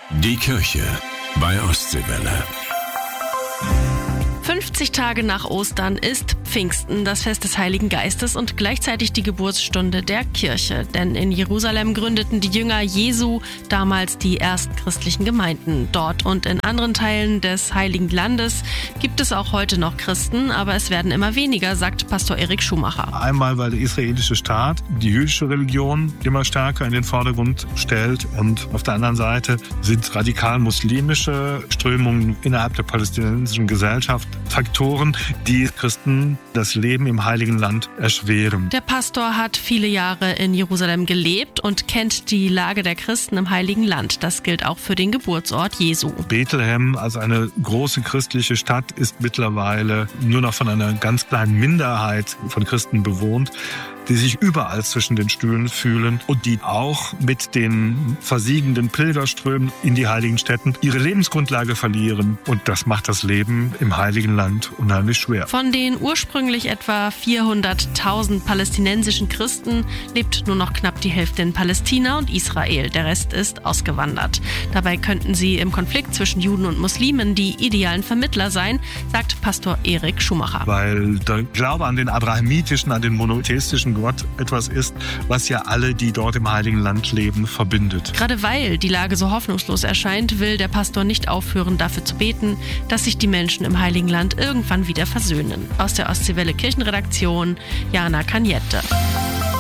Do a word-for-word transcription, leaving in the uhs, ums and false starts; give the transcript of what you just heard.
Die Kirche bei Ostseewelle. fünfzig Tage nach Ostern ist Pfingsten, das Fest des Heiligen Geistes und gleichzeitig die Geburtsstunde der Kirche. Denn in Jerusalem gründeten die Jünger Jesu damals die ersten christlichen Gemeinden. Dort und in anderen Teilen des Heiligen Landes gibt es auch heute noch Christen, aber es werden immer weniger, sagt Pastor Erik Schumacher. Einmal, weil der israelische Staat die jüdische Religion immer stärker in den Vordergrund stellt und auf der anderen Seite sind radikal muslimische Strömungen innerhalb der palästinensischen Gesellschaft Faktoren, die Christen das Leben im Heiligen Land erschweren. Der Pastor hat viele Jahre in Jerusalem gelebt und kennt die Lage der Christen im Heiligen Land. Das gilt auch für den Geburtsort Jesu. Bethlehem als eine große christliche Stadt ist mittlerweile nur noch von einer ganz kleinen Minderheit von Christen bewohnt, die sich überall zwischen den Stühlen fühlen und die auch mit den versiegenden Pilgerströmen in die heiligen Städten ihre Lebensgrundlage verlieren. Und das macht das Leben im Heiligen Land unheimlich schwer. Von den ursprünglich etwa vierhunderttausend palästinensischen Christen lebt nur noch knapp die Hälfte in Palästina und Israel. Der Rest ist ausgewandert. Dabei könnten sie im Konflikt zwischen Juden und Muslimen die idealen Vermittler sein, sagt Pastor Erik Schumacher. Weil der Glaube an den abrahamitischen, an den monotheistischen Gott etwas ist, was ja alle, die dort im Heiligen Land leben, verbindet. Gerade weil die Lage so hoffnungslos erscheint, will der Pastor nicht aufhören, dafür zu beten, dass sich die Menschen im Heiligen Land irgendwann wieder versöhnen. Aus der Ostseewelle Kirchenredaktion, Jana Kaniette.